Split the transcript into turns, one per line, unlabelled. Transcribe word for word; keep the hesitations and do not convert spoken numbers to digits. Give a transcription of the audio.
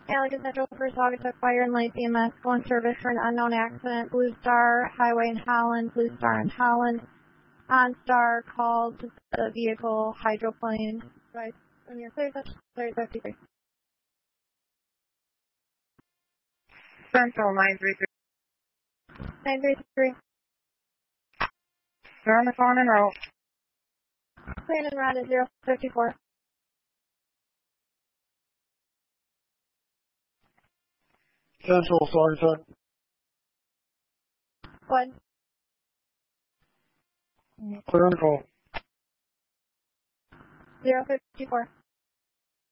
Allegan Central, first August, fire and light B M S, go in service for an unknown accident. Blue Star Highway in Holland, Blue Star in Holland. OnStar called the vehicle hydroplane. Right, when you're clear, that's clear fifty-three.
Central nine three three.
nine three three.
They're on the phone en route.
Cleared and route at zero fifty-four.
Central, Sergeant.
What?
Clear and call.
zero fifty-four.